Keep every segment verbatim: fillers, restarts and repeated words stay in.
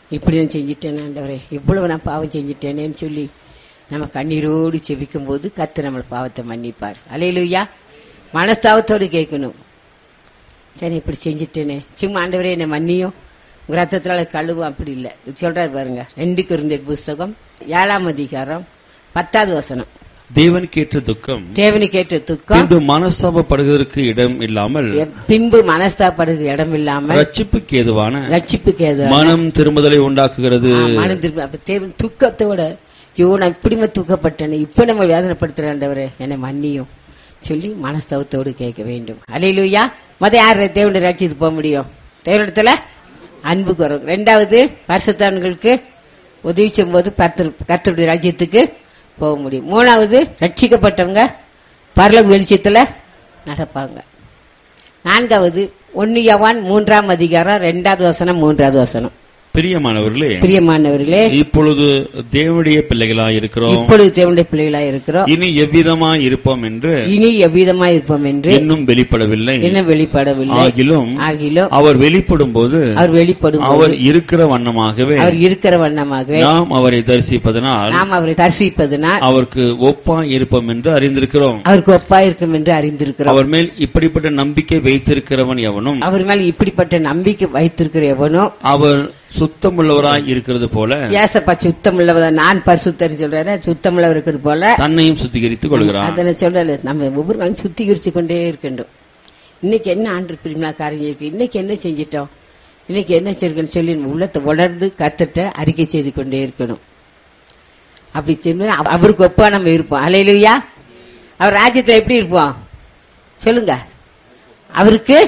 இப்படி நான் செஞ்சுட்டேன் ஆண்டவரே, இவ்வளவு நான் பாவம் செஞ்சுட்டேனேன்னு சொல்லி நம்ம கண்ணீரோடு செபிக்கும் போது கர்த்தர் நம்ம பாவத்தை மன்னிப்பார். அல்லேலூயா. மனஸ்தாபத்தோடு கேட்கணும். சரி இப்படி செஞ்சுட்டேனே, சும்மா ஆண்டவரே என்னை மன்னியும், உங்க ரத்தத்தினால கழுவும், அப்படி இல்லை. சொல்றாரு பாருங்க, ரெண்டு கொரிந்தியர் புஸ்தகம் ஏழாம் அதிகாரம் பத்தாவது வசனம். தேவனுக்கேற்ற துக்கம் தேவனுக்கேற்ற துக்கம் பின்பு மனஸ்தாபப்படுவதற்கு இடம் இல்லாமல் பின்பு மனஸ்தாபப்படுவதற்கு இடம் இல்லாமல் ரட்சிப்புக்கு ஏதுவான ரட்சிப்புக்கு ஏதுவான மனம் திரும்புதலை உண்டாக்குகிறது. மனம் திரும்ப. அப்ப தேவன் துக்கத்தோட, ஐயோ நான் இப்படிமா துக்கப்பட்டேன், இப்ப நம்ம வேதனைப்படுத்துறாண்டவரே என்னை மன்னியும் சொல்லி மனஸ்தவத்தோடு கேட்க வேண்டும். அல்லேலூயா. மத யார் தேவனுடைய ரட்சித்து போக முடியும்? தேவனிடத்துல அன்பு குறைவு. ரெண்டாவது பரிசுத்தவான்களுக்கு உதவி செய்யும் போது கர்த்தருடைய ராஜ்யத்துக்கு போக முடியும். மூணாவது ரட்சிக்கப்பட்டவங்க பரலோக வெளிச்சத்துல நடப்பாங்க. நான்காவது ஒன்னு யோவான் மூன்றாம் அதிகாரம் இரண்டாவது வசனம் மூன்றாவது வசனம். பிரியமானவர்களே பிரியமானவர்களே இப்பொழுது தேவனுடைய பிள்ளைகளாய் இருக்கிறோம். இப்பொழுது தேவனுடைய பிள்ளைகளாய் இருக்கிறோம். இனி எவ்விதமாய் இருப்போம் என்று இனி எவ்விதமாய் இருப்போம் என்று இன்னும் வெளிப்படவில்லை. இன்னும் வெளிப்படவில்லை. ஆகிலும் ஆகிலும் அவர் வெளிப்படும் போது அவர் வெளிப்படும் அவர் இருக்கிற வண்ணமாகவே அவர் இருக்கிற வண்ணமாகவே நாம் அவரை தரிசிப்பதனால் நாம் அவரை தரிசிப்பதனால் அவருக்கு ஒப்பாய் இருப்போம் என்று அறிந்திருக்கிறோம். அவருக்கு ஒப்பாய் இருக்கும் என்று அறிந்திருக்கிறோம். அவர் மேல் இப்படிப்பட்ட நம்பிக்கை வைத்திருக்கிறவன் எவனும் அவர் மேல் இப்படிப்பட்ட நம்பிக்கை வைத்திருக்கிற எவனோ அவர் சுத்தமுள்ளவராய் இருக்கிறது போல ஏசப்பா சுத்தமுள்ளவரா, நான் பரிசுத்தர் சொல்றேன், சுத்தமுள்ளவர் இருக்கிறது போல தன்னையும் சுத்திகரித்துக் கொள்கிறார். அதனை சொல்றேன். நம்ம ஒவ்வொரு நாளும் சுத்திகரிச்சு கொண்டே இருக்கின்றோம். இன்னைக்கு என்ன ஆண்டு பிரிமிலா காரியம் இருக்கு, இன்னைக்கு என்ன செஞ்சிட்டோம், இன்னைக்கு என்ன செய்யணும் சொல்லி உள்ளத்தை உணர்ந்து கர்த்தர்ட்ட அறிக்கை செய்து கொண்டே இருக்கணும். அப்படி செய்ய அவருக்கு ஒப்பா நம்ம இருப்போம். அல்லேலூயா. அவர் ராஜ்யத்துல எப்படி இருப்போம் சொல்லுங்க? அவருக்கு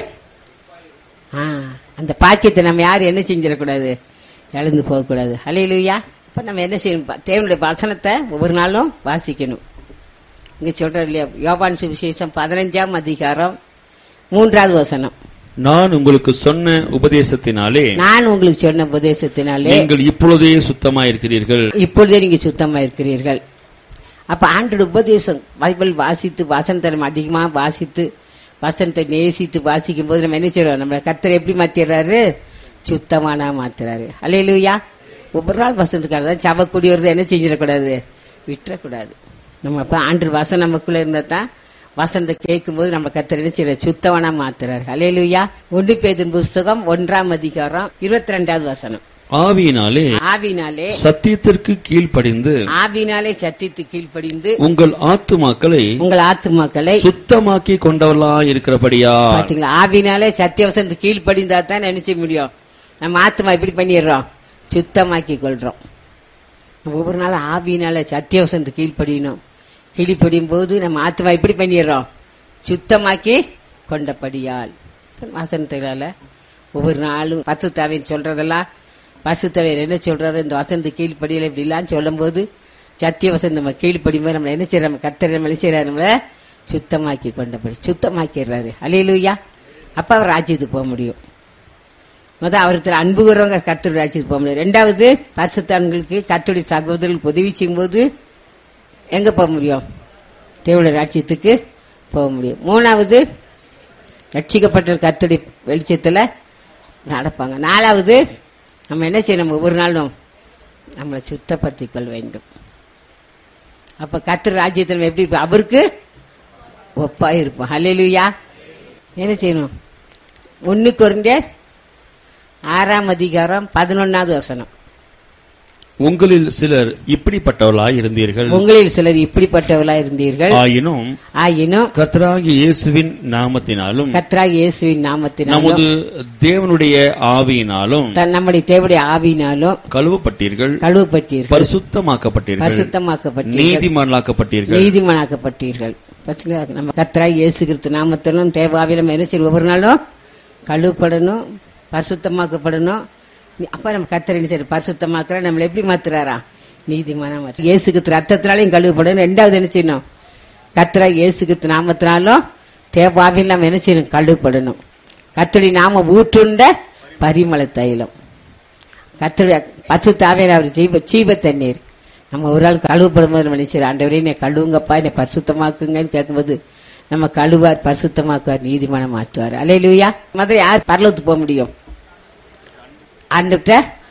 அந்த பாக்கியத்தை நம்ம யாரும் என்ன செஞ்சிடக்கூடாது, இழந்து போகக்கூடாது. அல்லேலூயா. இப்ப நம்ம என்ன செய்யணும்? தேவனுடைய வசனத்தை ஒவ்வொரு நாளும் வாசிக்கணும். இங்க சொல்ற இல்லையா, யோவான் சுவிசேஷம் பதினஞ்சாம் அதிகாரம் மூன்றாவது வசனம். நான் உங்களுக்கு சொன்ன உபதேசத்தினாலே நான் உங்களுக்கு சொன்ன உபதேசத்தினாலே நீங்கள் இப்பொழுதே சுத்தமா இருக்கிறீர்கள். இப்பொழுதே நீங்க சுத்தமா இருக்கிறீர்கள். அப்ப ஆண்டோட உபதேசம் பைபிள் வாசித்து வசனத்தை நம்ம அதிகமா வாசித்து வசனத்தை நேசித்து வாசிக்கும் போது நம்ம என்ன செய்யறோம்? நம்மள கர்த்தர் எப்படி மாத்திடுறாரு? சுத்தமானா மாத்துறாரு. அல்லேலூயா. ஒவ்வொரு நாள் வசனத்துக்காக தான் சவக்குடி வருது, என்ன செஞ்சிடக்கூடாது, விட்டுறக்கூடாது. நம்ம அப்ப ஆண்டு வசனம் நமக்குள்ள இருந்தா தான் வசனத்தை கேட்கும் போது நம்ம கர்த்தர் என்ன செய்யற? சுத்தமானா மாத்துறாரு. அல்லேலூயா. ஒன்று பேதுரு புஸ்தகம் ஒன்றாம் அதிகாரம் இருபத்தி ரெண்டாவது வசனம். ஆவியினாலே ஆவினாலே சத்தியத்திற்கு கீழ்ப்படிந்து ஆவினாலே சத்தியத்து கீழ்ப்படிந்து உங்கள் ஆத்துமாக்களை உங்கள் ஆத்துமாக்களை சுத்தமாக்கி கொண்டவர்களா இருக்கிறபடியா. பாத்தீங்களா? ஆவினாலே சத்திய வசனத்துக்கு கீழ்ப்படிந்தா தான் நினைச்ச முடியும். நம்ம ஆத்துமா எப்படி பண்ணிடுறோம்? சுத்தமாக்கி கொள்றோம். ஒவ்வொரு நாளும் ஆவினால சத்திய வசனத்துக்கு கீழ்ப்படியணும். கீழ்ப்படியும் போது நம்ம ஆத்துமா எப்படி பண்ணிடுறோம்? சுத்தமாக்கி கொண்டபடியால். வசனத்தினால ஒவ்வொரு நாளும் பரிசுத்தாவின் சொல்றதெல்லாம் பரிசுத்தவர் என்ன சொல்றாரு, இந்த வசனத்து கீழ்ப்படியில இப்படி இல்லான்னு சொல்லும் போது சத்திய வசனம் நம்ம கீழ்ப்படியும்போது நம்ம என்ன செய்யறோம்? கர்த்தர் நம்ம என்ன செய்யறாரு? நம்மள சுத்தமாக்கி கொண்டபடி சுத்தமாக்கிறாரு. அல்லேலூயா. அப்ப அவர் ராஜ்யத்துக்கு போக முடியும். முதல் அவருக்கு அன்பு கூறவங்க கர்த்தர் ராஜ்யத்துக்கு போக முடியும். ரெண்டாவது பரிசுத்தவான்களுக்கு கர்த்தருடைய சகோதரர்களுக்கு உதவி செய்யும் போது எங்க போக முடியும்? தேவனுடைய ராஜ்யத்துக்கு போக முடியும். மூணாவது ரட்சிக்கப்பட்ட கர்த்தருடைய வெளிச்சத்துல நடப்பாங்க. நாலாவது நம்ம என்ன செய்யணும்? ஒவ்வொரு நாளும் நம்மளை சுத்தப்படுத்திக் கொள்ள வேண்டும். அப்ப கர்த்தர் ராஜ்யத்தில் எப்படி இருப்போம்? அவருக்கு ஒப்பா இருப்போம். அல்லேலூயா. என்ன செய்யணும்? ஒன்னு கொரிந்தியர் ஆறாம் அதிகாரம் பதினொன்னாவது வசனம். உங்களில் சிலர் இப்படிப்பட்டவர்களாய் இருந்தீர்கள். உங்களில் சிலர் இப்படிப்பட்டவர்களாய் இருந்தீர்கள். ஆயினும் ஆயினும் கர்த்தராகிய இயேசுவின் நாமத்தினாலும் கர்த்தராகிய இயேசுவின் நாமத்தினாலும் நமது தேவனுடைய ஆவியினாலும் நம்முடைய தேவனுடைய ஆவியினாலும் கழுவப்பட்டீர்கள், கழுவப்பட்டீர்கள், பரிசுத்தமாக்கப்பட்டீர்கள், பரிசுத்தமாக்கப்பட்டீர்கள், நீதிமானாக்கப்பட்டீர்கள், நீதிமானாக்கப்பட்டீர்கள். நம்ம கர்த்தராகிய இயேசு கிறிஸ்து நாமத்திலும் தேவ ஆவியிலும் என்ன செய்யணும்? ஒவ்வொரு நாளும் கழுவப்படணும், பரிசுத்தமாக்கப்படணும். அப்ப நம்ம கர்த்தர் என்ன செய்யற? பரிசுத்தமாக்குற நம்மள எப்படி மாத்துறாரா? நீதிமான மாற்ற. இயேசு கிறிஸ்து ரத்தத்தினாலையும் கழுவப்படணும். ரெண்டாவது என்ன செய்யணும்? கர்த்தராகிய இயேசு கிறிஸ்து நாமத்தினாலும் தேவாவில் நம்ம என்ன செய்யணும்? கழுவப்படணும். கர்த்தருடைய நாம ஊற்றுண்ட பரிமள தைலம், கர்த்தருடைய பரிசுத்த ஆவியானவர் அவர் ஜீவ ஜீவ தண்ணீர். நம்ம ஒரு ஆள் கழுவப்படும் போது நம்ம நினைச்சிரு, ஆண்டவரே என்னை கழுவுங்கப்பா, என்னை பரிசுத்தமாக்குங்கன்னு கேட்கும்போது நம்ம கழுவார், பரிசுத்தமாக்குவார், நீதிமானம் மாற்றுவார். அல்லேலூயா. மாதிரி யார் பரலோகத்துக்கு போக முடியும்? ஆண்டவர்ட்ட